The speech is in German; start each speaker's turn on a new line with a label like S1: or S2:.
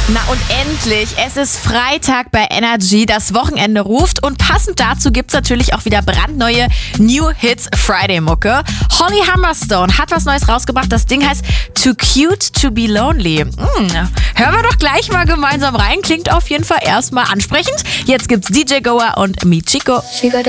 S1: Na und endlich, es ist Freitag bei Energy, das Wochenende ruft und passend dazu gibt's natürlich auch wieder brandneue New Hits Friday Mucke. Holly Humberstone hat was Neues rausgebracht, das Ding heißt Too Cute to be Lonely. Hören wir doch gleich mal gemeinsam rein, klingt auf jeden Fall erstmal ansprechend. Jetzt gibt's DJ Goa und Michiko.